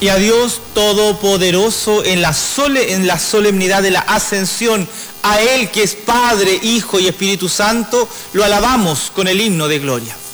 Y a Dios Todopoderoso en la solemnidad de la ascensión, a Él que es Padre, Hijo y Espíritu Santo, lo alabamos con el himno de gloria.